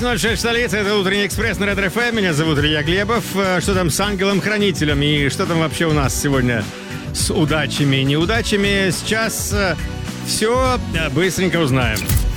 9:06 столица, это «Утренний экспресс» на Ретро ФМ. Меня зовут Илья Глебов. Что там с ангелом-хранителем и что там вообще у нас сегодня с удачами и неудачами? Сейчас все быстренько узнаем.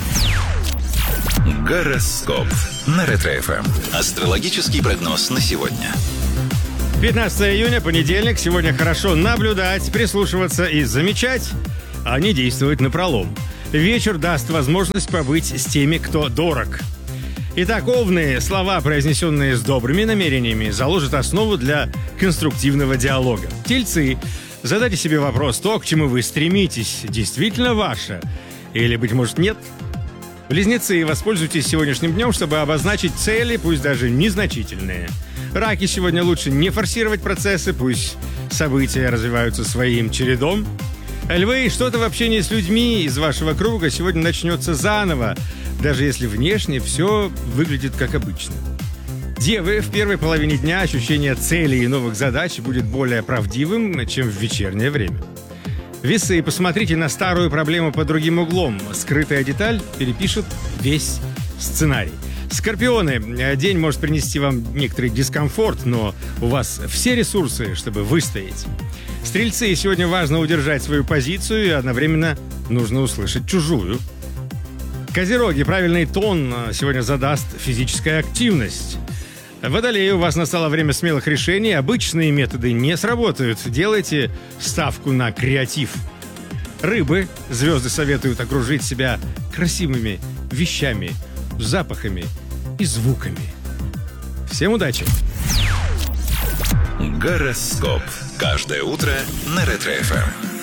Гороскоп на Ретро ФМ. Астрологический прогноз на сегодня. 15 июня, понедельник. Сегодня хорошо наблюдать, прислушиваться и замечать, а не действовать напролом. Вечер даст возможность побыть с теми, кто дорог. Итак, овны, слова, произнесенные с добрыми намерениями, заложат основу для конструктивного диалога. Тельцы, задайте себе вопрос, то, к чему вы стремитесь, действительно ваше? Или, быть может, нет? Близнецы, воспользуйтесь сегодняшним днем, чтобы обозначить цели, пусть даже незначительные. Раки, сегодня лучше не форсировать процессы, пусть события развиваются своим чередом. Львы, что-то в общении с людьми из вашего круга сегодня начнется заново, даже если внешне все выглядит как обычно. Девы, в первой половине дня ощущение целей и новых задач будет более правдивым, чем в вечернее время. Весы, посмотрите на старую проблему под другим углом. Скрытая деталь перепишет весь сценарий. Скорпионы, день может принести вам некоторый дискомфорт, но у вас все ресурсы, чтобы выстоять. Стрельцы, сегодня важно удержать свою позицию и одновременно нужно услышать чужую. Козероги, правильный тон сегодня задаст физическая активность. Водолеи, у вас настало время смелых решений, обычные методы не сработают, делайте ставку на креатив. Рыбы, звезды советуют окружить себя красивыми вещами, запахами и звуками. Всем удачи! Гороскоп. Каждое утро на Ретро ФМ.